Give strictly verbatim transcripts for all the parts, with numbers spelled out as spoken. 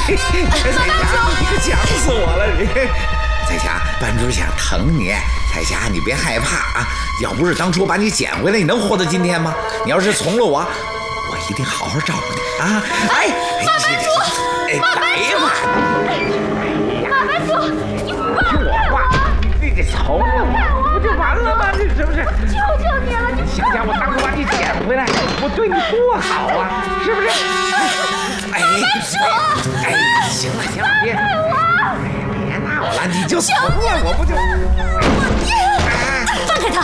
彩霞，你可想死我了你！彩霞，班主想疼你。彩霞，你别害怕啊！要不是当初把你捡回来，你能活到今天吗？你要是从了我，我一定好好照顾你啊！哎， 马班主，马班主，马班主，你放开我！ 你这从了我，不就完了吗？你是不是？ 求求你了，你想想我当初把你捡回来，我对你多好啊，是不是？哎，哎，行了行了，别别闹了，你就从了，我不就？ 放开他！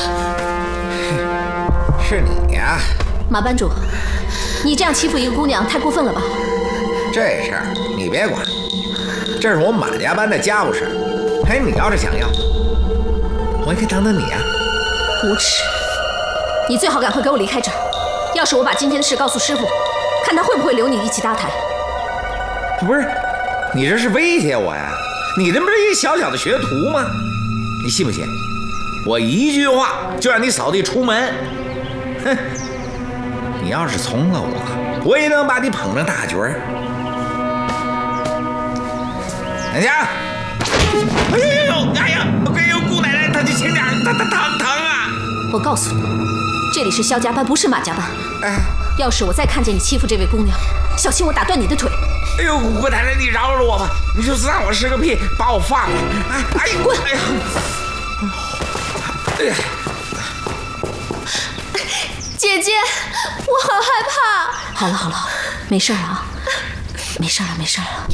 是你呀， 马班主，你这样欺负一个姑娘太过分了吧？ 这事儿你别管，这是我们马家班的家务事。哎，你要是想要，我也可以当当你啊。 无耻！你最好赶快给我离开这儿。要是我把今天的事告诉师傅，看他会不会留你一起搭台。 不是，你这是威胁我呀？你这不是一小小的学徒吗？你信不信？我一句话就让你扫地出门。哼！你要是从了我，我也能把你捧成大角儿。大家，哎呦呦呦！哎呀，哎呦，姑奶奶，她就轻点，她她疼疼啊！ 我告诉你，这里是萧家班，不是马家班。 哎， 要是我再看见你欺负这位姑娘，小心我打断你的腿！ 哎呦，姑奶奶，你饶了我吧！你就算我是个屁，把我放了！哎哎， 滚！ 哎呀！哎呀！ 姐姐，我好害怕。好了好了，没事了啊，没事了没事了。